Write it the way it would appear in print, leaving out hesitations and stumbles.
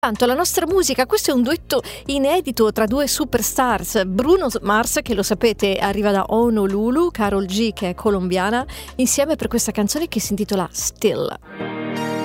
Tanto la nostra musica, questo è un duetto inedito tra due superstars. Bruno Mars, che lo sapete arriva da Honolulu, Karol G che è colombiana, insieme per questa canzone che si intitola Still.